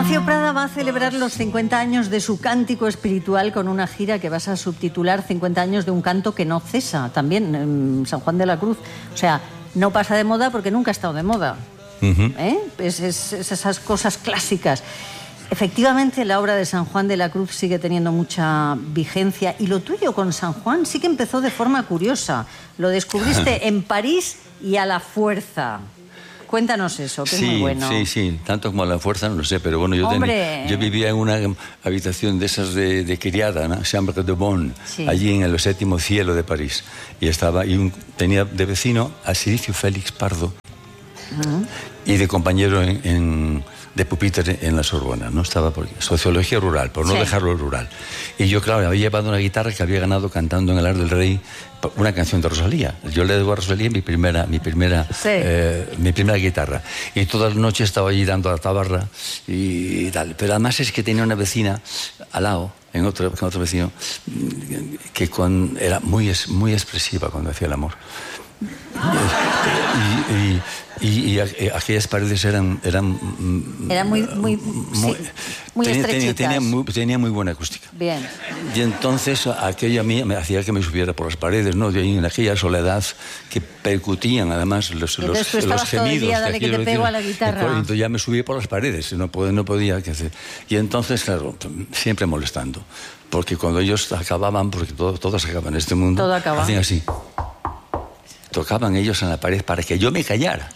Amancio Prada va a celebrar los 50 años de su cántico espiritual con una gira que vas a subtitular 50 años de un canto que no cesa, también en San Juan de la Cruz. O sea, no pasa de moda porque nunca ha estado de moda. Es esas cosas clásicas. Efectivamente, la obra de San Juan de la Cruz sigue teniendo mucha vigencia y lo tuyo con San Juan sí que empezó de forma curiosa. Lo descubriste en París y a la fuerza. Cuéntanos eso, que es muy bueno. Sí, tanto como a la fuerza, no lo sé, pero bueno, yo vivía en una habitación de esas de criada, ¿no? Chambre de Bonne, allí en el 7º cielo de París. Y tenía de vecino a Silicio Félix Pardo y de compañero de pupitre en la Sorbona, ¿no? Estaba por sociología rural, por no dejarlo rural. Y yo, claro, había llevado una guitarra que había ganado cantando en el Ar del Rey una canción de Rosalía. Yo le debo a Rosalía mi primera guitarra. Y todas las noches estaba allí dando la tabarra y tal. Pero además es que tenía una vecina al lado, con otro vecino, que era muy expresiva cuando hacía el amor. Y aquellas paredes eran muy estrechitas. Tenía muy buena acústica. Bien. Y entonces aquello a mí me hacía que me subiera por las paredes, ¿no? En aquella soledad que percutían además los gemidos. Dale que te pego a la guitarra. Entonces ya me subí por las paredes, no podía qué hacer. Y entonces, claro, siempre molestando. Porque cuando ellos acababan, porque todos acaban en este mundo, hacían así. Tocaban ellos en la pared para que yo me callara.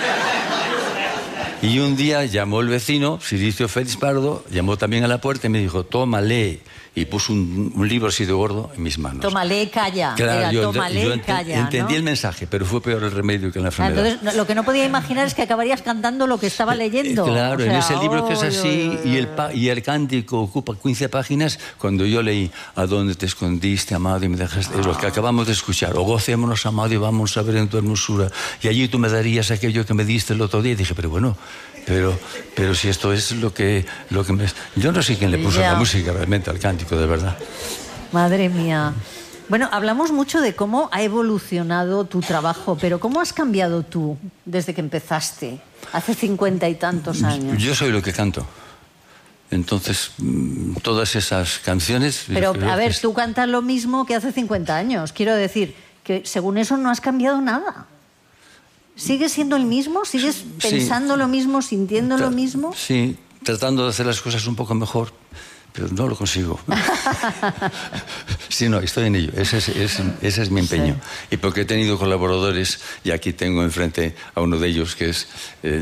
Y un día llamó el vecino, Silicio Félix Pardo, llamó también a la puerta y me dijo, tómale. Y puso un libro así de gordo en mis manos. Tómale, calla. Claro, yo calla, entendí, ¿no? El mensaje, pero fue peor el remedio que la enfermedad. Entonces, lo que no podía imaginar es que acabarías cantando lo que estaba leyendo. Claro, en ese libro que es así, y el cántico ocupa 15 páginas, cuando yo leí ¿a dónde te escondiste, amado, y me dejaste? Es lo que acabamos de escuchar. O gocémonos, amado, y vamos a ver en tu hermosura. Y allí tú me darías aquello que me diste el otro día. Y dije, pero bueno... Pero si esto es lo que me... Yo no sé quién le puso la música realmente al cántico, de verdad. Madre mía. Bueno, hablamos mucho de cómo ha evolucionado tu trabajo, pero ¿cómo has cambiado tú desde que empezaste, hace 50 y tantos años? Yo soy lo que canto. Entonces, todas esas canciones... Pero, a ver, tú cantas lo mismo que hace 50 años. Quiero decir que según eso no has cambiado nada. ¿Sigues siendo el mismo? ¿Sigues pensando lo mismo, sintiendo lo mismo? Sí, tratando de hacer las cosas un poco mejor, pero no lo consigo. Sí, no, estoy en ello. Ese es mi empeño. Sí. Y porque he tenido colaboradores, y aquí tengo enfrente a uno de ellos, que es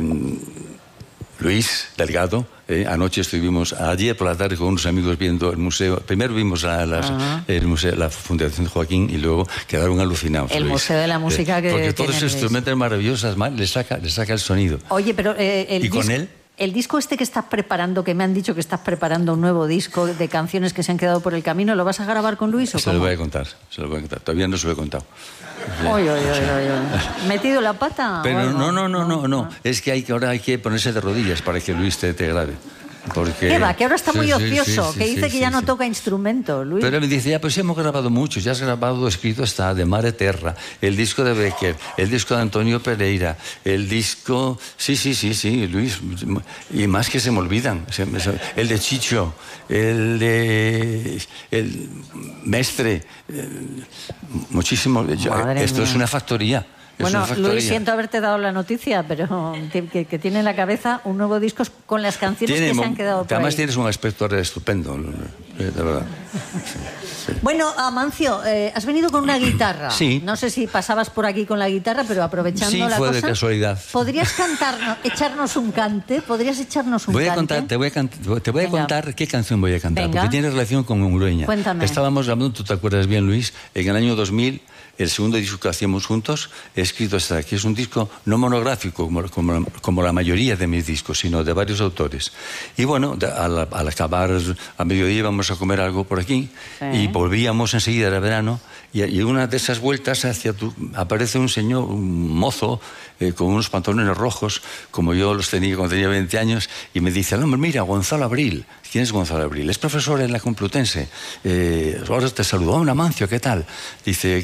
Luis Delgado. Anoche estuvimos, ayer por la tarde, con unos amigos viendo el museo. Primero vimos el museo, la Fundación Joaquín, y luego quedaron alucinados. El Museo de la Música que porque todos esos instrumentos maravillosos le saca el sonido. Oye, pero el disco este que estás preparando, que me han dicho que estás preparando un nuevo disco de canciones que se han quedado por el camino, ¿lo vas a grabar con Luis o cómo? Se lo voy a contar. Todavía no se lo he contado. Oye. ¿Metido la pata? Pero no. Es que ahora hay que ponerse de rodillas para que Luis te grabe. Porque... ¿Qué va? Que ahora está muy ocioso, que dice que ya no toca instrumento, Luis. Pero me dice, pues hemos grabado mucho, ya has grabado, escrito está de Mare Terra, el disco de Becker, el disco de Antonio Pereira, el disco... Sí, Luis, y más que se me olvidan, el de Chicho, el Mestre, muchísimo. Esto es una factoría. Bueno, Luis, siento haberte dado la noticia, pero que tiene en la cabeza un nuevo disco con las canciones que se han quedado por además ahí. Tienes un aspecto estupendo, de verdad. Sí. Bueno, Amancio, has venido con una guitarra. Sí. No sé si pasabas por aquí con la guitarra, pero aprovechando la cosa... Sí, fue de casualidad. ¿Podrías echarnos un cante? Te voy a contar qué canción voy a cantar, porque tiene relación con Ungrueña. Cuéntame. Estábamos hablando, tú te acuerdas bien, Luis, en el año 2000... El segundo disco que hacíamos juntos, he escrito hasta aquí. Es un disco no monográfico, como la mayoría de mis discos, sino de varios autores. Y bueno, al acabar a mediodía íbamos a comer algo por aquí, y volvíamos enseguida, era verano, y una de esas vueltas aparece un señor, un mozo, con unos pantalones rojos, como yo los tenía cuando tenía 20 años, y me dice, hombre, mira, Gonzalo Abril. ¿Quién es Gonzalo Abril? Es profesor en la Complutense. Ahora te saludó, Amancio, ¿qué tal? Dice, pues estamos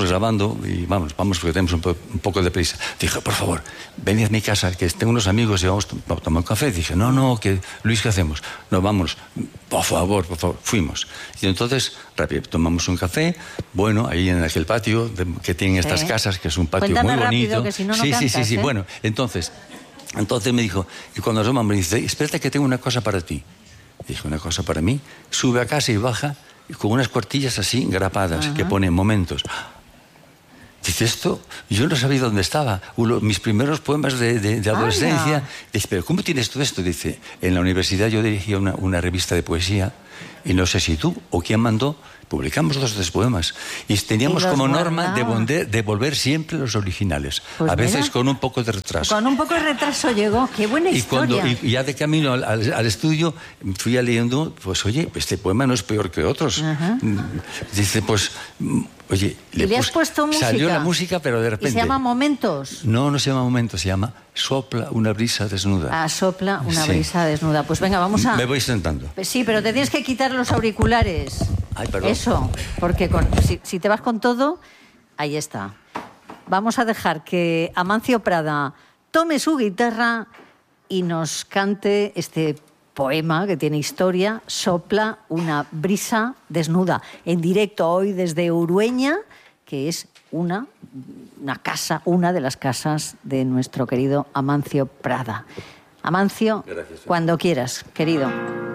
grabando y vamos porque tenemos un poco de prisa. Dije, por favor, venid a mi casa, que tengo unos amigos y vamos a tomar un café. Dije, no, que Luis, ¿qué hacemos? No, vamos, por favor. Fuimos. Y entonces, rápido, tomamos un café, bueno, ahí en aquel patio que tienen estas casas, que es un patio Cuéntame muy bonito. rápido, que si no, no sí, cantas, ¿eh? Bueno, entonces me dijo, y cuando nos vamos me dice, espérate que tengo una cosa para ti. Dije, ¿una cosa para mí? Sube a casa y baja con unas cuartillas así grapadas que ponen momentos. Dice, esto, yo no sabía dónde estaba. Mis primeros poemas de adolescencia. Dice, ¿pero cómo tienes todo esto? Dice, en la universidad yo dirigía una revista de poesía y no sé si tú o quién mandó, publicamos 2 o 3 poemas. Y teníamos como norma devolver siempre los originales. Pues a veces mira, con un poco de retraso. Con un poco de retraso llegó. ¡Qué buena historia! Y ya de camino al estudio fui leyendo, pues oye, este poema no es peor que otros. Dice, pues, oye... ¿Y le has puesto música? Salió la música, pero de repente... ¿Y se llama Momentos? No se llama Momentos, se llama Sopla una brisa desnuda. Ah, sopla una brisa desnuda. Pues venga, vamos a... Me voy sentando. Sí, pero te tienes que quitar los auriculares. Ay, perdón. Eso, porque si te vas con todo, ahí está. Vamos a dejar que Amancio Prada tome su guitarra y nos cante este poema que tiene historia, Sopla una brisa desnuda, en directo hoy desde Urueña, que es una de las casas de nuestro querido Amancio Prada. Amancio, gracias, cuando quieras, querido.